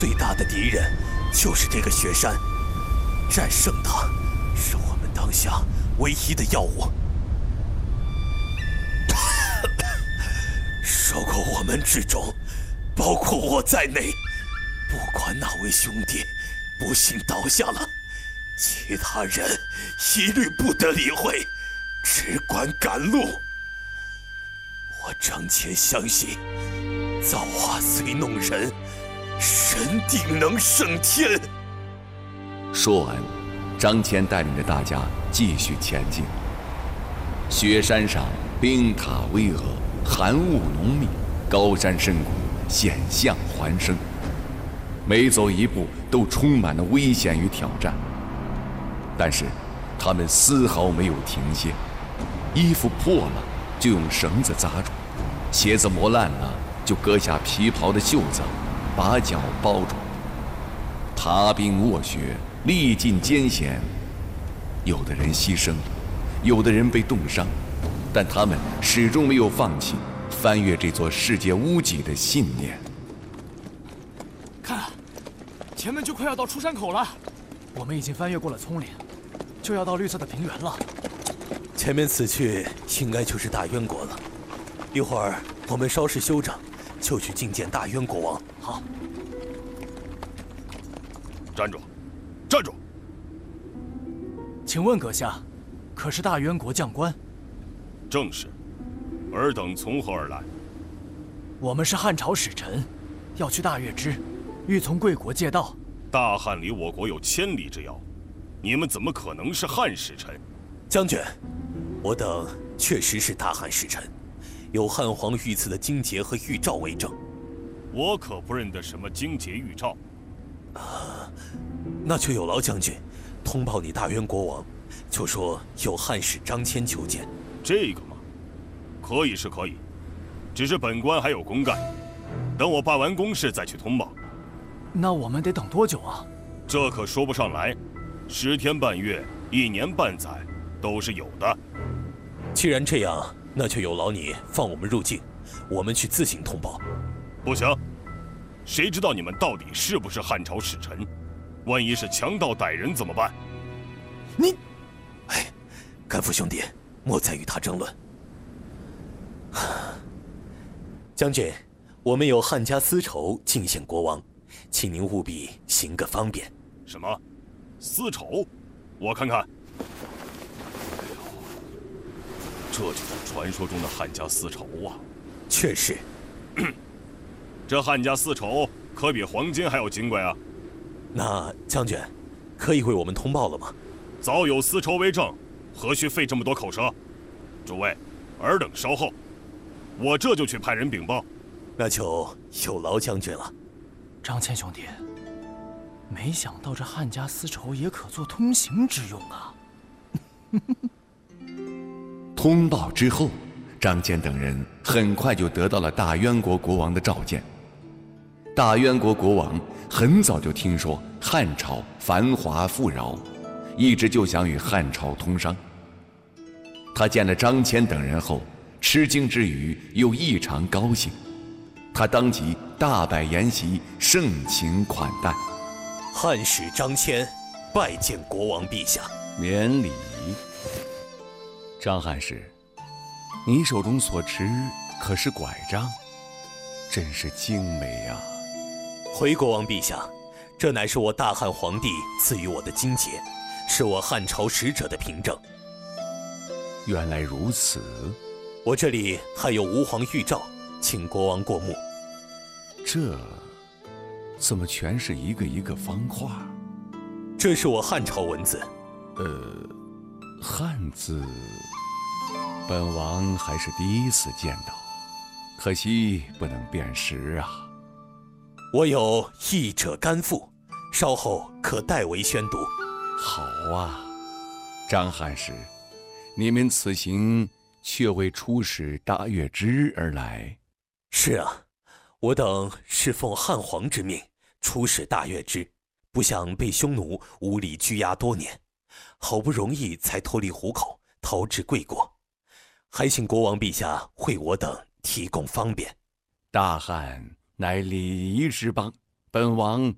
最大的敌人就是这个雪山，战胜它是我们当下唯一的要务。收购我们之中，包括我在内，不管哪位兄弟不幸倒下了，其他人一律不得理会，只管赶路。我张骞相信，造化虽弄人，神定能胜天。 说完，张骞带领着大家继续前进。雪山上冰塔巍峨，寒雾浓密，高山深谷，险象环生，每走一步都充满了危险与挑战。但是他们丝毫没有停歇，衣服破了就用绳子扎住，鞋子磨烂了就割下皮袍的袖子，把脚包住。踏冰卧雪，历尽艰险，有的人牺牲，有的人被冻伤，但他们始终没有放弃翻越这座世界屋脊的信念。 看，前面就快要到出山口了，我们已经翻越过了丛林，就要到绿色的平原了。 前面此去应该就是大渊国了，一会儿我们稍事休整，就去觐见大渊国王。 好。 站住！站住！ 请问阁下，可是大渊国将官？ 正是。尔等从何而来？ 我们是汉朝使臣，要去大月支，欲从贵国借道。 大汉离我国有千里之遥，你们怎么可能是汉使臣？ 将军，我等确实是大汉使臣，有汉皇御赐的荆节和玉诏为证。 我可不认得什么荆节玉诏。 那就有劳将军通报你大渊国王，就说有汉使张骞求见。 这个嘛，可以是可以，只是本官还有公干，等我办完公事再去通报。 那我们得等多久啊？ 这可说不上来，10天半月、1年半载都是有的。 既然这样，那就有劳你放我们入境，我们去自行通报。 不行，谁知道你们到底是不是汉朝使臣？万一是强盗歹人怎么办？ 你，甘父兄弟，莫再与他争论。将军，我们有汉家丝绸进献国王，请您务必行个方便。 什么？丝绸？我看看。这就是传说中的汉家丝绸啊！ 确实。 这汉家丝绸可比黄金还要金贵啊！ 那将军，可以为我们通报了吗？ 早有丝绸为证，何须费这么多口舌？诸位，尔等稍后，我这就去派人禀报。 那就有劳将军了。 张骞兄弟，没想到这汉家丝绸也可做通行之用啊！ 通报之后，张骞等人很快就得到了大渊国国王的召见。大渊国国王很早就听说汉朝繁华富饶，一直就想与汉朝通商。他见了张骞等人后，吃惊之余又异常高兴，他当即大摆筵席，盛情款待。 汉使张骞拜见国王陛下。 免礼。张汉使，你手中所持可是拐杖？真是精美啊！ 回国王陛下，这乃是我大汉皇帝赐予我的金节，是我汉朝使者的凭证。 原来如此。 我这里还有吴皇玉诏，请国王过目。 这怎么全是一个一个方块？ 这是我汉朝文字。 汉字，本王还是第一次见到，可惜不能辨识啊。 我有译者甘赋，稍后可代为宣读。 好啊，张汉使，你们此行却为出使大月支而来？ 是啊，我等是奉汉皇之命出使大月支，不想被匈奴无理拘押多年，好不容易才脱离虎口，逃至贵国，还请国王陛下为我等提供方便。 大汉乃礼仪之邦，本王